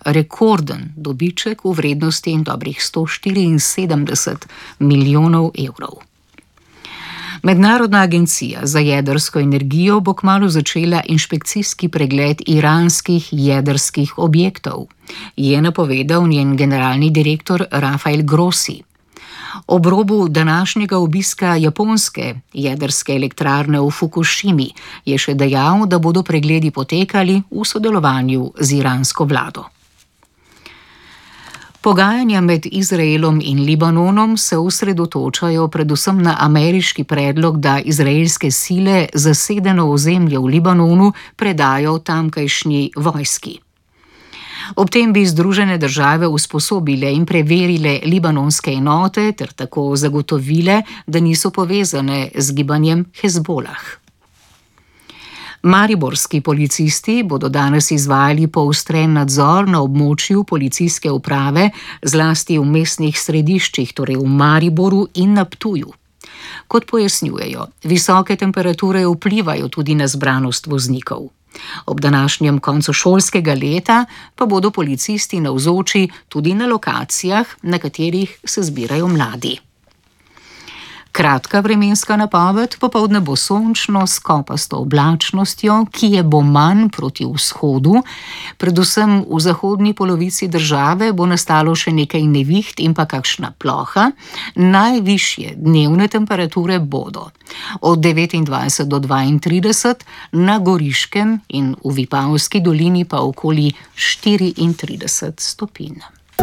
rekorden dobiček v vrednosti dobrih 174 milijonov evrov. Mednarodna agencija za jedrsko energijo bo kmalu začela inšpekcijski pregled iranskih jedrskih objektov, je napovedal njen generalni direktor Rafael Grossi. Ob robu današnjega obiska japonske jedrske elektrarne v Fukušimi je še dejal, da bodo pregledi potekali v sodelovanju z iransko vlado. Pogajanja med Izraelom in Libanonom se osredotočajo predvsem na ameriški predlog, da izraelske sile zasedeno ozemlje v Libanonu predajo tamkajšnji vojski. Ob tem bi Združene države usposobile in preverile libanonske enote ter tako zagotovile, da niso povezane z gibanjem Hezbolah. Mariborski policisti bodo danes izvajali poostren nadzor na območju policijske uprave, zlasti v mestnih središčih, torej v Mariboru in na Ptuju. Kot pojasnjujejo, visoke temperature vplivajo tudi na zbranost voznikov. Ob današnjem koncu šolskega leta pa bodo policisti navzoči tudi na lokacijah, na katerih se zbirajo mladi. Kratka vremenska napoved, popoldne bo sončno s kopasto oblačnostjo, ki je bo manj proti vzhodu. Predvsem v zahodni polovici države bo nastalo še nekaj neviht in pa kakšna ploha. Najvišje dnevne temperature bodo od 29 do 32, na Goriškem in v Vipavski dolini pa okoli 34 stopinj.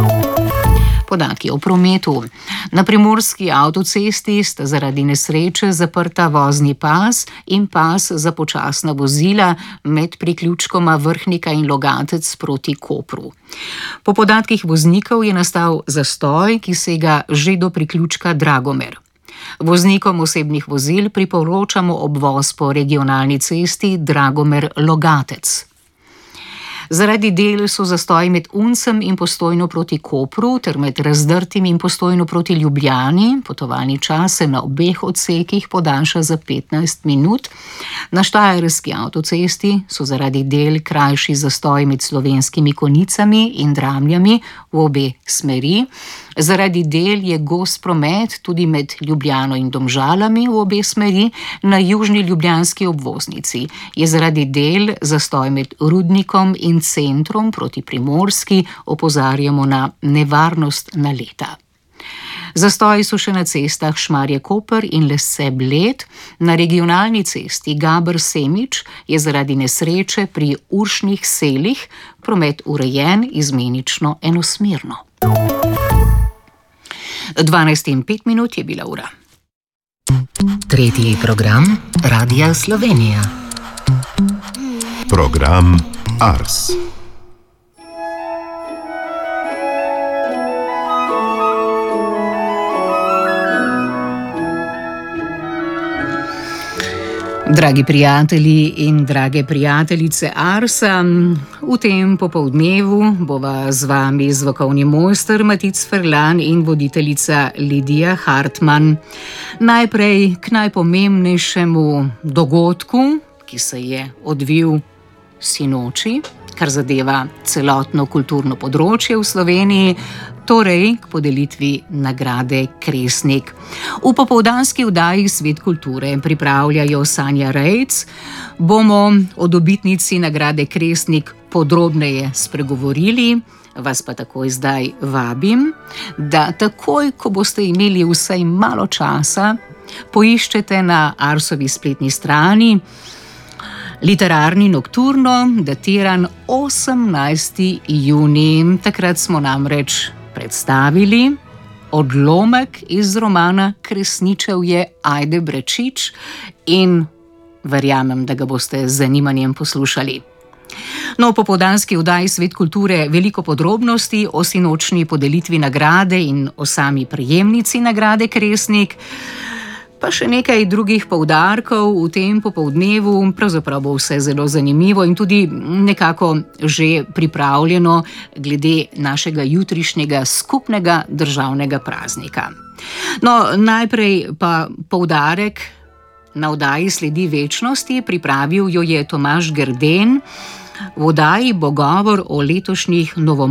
Podatki o prometu. Na primorski avtocesti sta zaradi nesreče zaprta vozni pas in pas za počasna vozila med priključkoma Vrhnika in Logatec proti Kopru. Po podatkih voznikov je nastal zastoj, ki sega že do priključka Dragomer. Voznikom osebnih vozil priporočamo obvoz po regionalni cesti Dragomer-Logatec. Zaradi del so zastoji med Uncem in Postojno proti Kopru ter med Razdrtim in Postojno proti Ljubljani. Potovalni čas se na obeh odsekih podaljša za 15 minut. Na štajerski avtocesti so zaradi del krajši zastoji med Slovenskimi Konjicami in Dramljami v obe smeri. Zaradi del je gost promet tudi med Ljubljano in Domžalami v obe smeri. Na južni ljubljanski obvoznici je zaradi del zastoj med Rudnikom in Centrom proti Primorski, opozarjamo na nevarnost naleta. Zastoji so še na cestah Šmarje-Koper in Lesce-Bled. Na regionalni cesti Gaber-Semič je zaradi nesreče pri Uršnih selih promet urejen izmenično enosmerno. 12:05 je bila ura. Tretji program Radia Slovenija. Program Ars. Dragi prijatelji in drage prijateljice Arsa, v tem popoldnevu bova z vami zvokovni mojster Matic Ferlan in voditeljica Lidija Hartmann. Najprej k najpomembnejšemu dogodku, ki se je odvil sinoči, kar zadeva celotno kulturno področje v Sloveniji, torej k podelitvi nagrade Kresnik. V popoldanski oddaji Svet kulture pripravljajo Sanja Rejc. Bomo o dobitnici nagrade Kresnik podrobneje spregovorili, vas pa takoj zdaj vabim, da takoj, ko boste imeli vsaj malo časa, poiščete na Arsovi spletni strani Literarni nokturno, datiran 18. junij. Takrat smo namreč predstavili odlomek iz romana Kresničevje Ajde Bračič in verjamem, da ga boste z zanimanjem poslušali. No, v popoldanski oddaji Svet kulture veliko podrobnosti o sinočnji podelitvi nagrade in o sami prejemnici nagrade Kresnik, pa še nekaj drugih poudarkov v tem popoldnevu. Pravzaprav bo vse zelo zanimivo in tudi nekako že pripravljeno glede našega jutrišnjega skupnega državnega praznika. No, najprej pa poudarek na oddaji Sledi večnosti. Pripravil jo je Tomaž Grden. V oddaji bo govor o letošnjih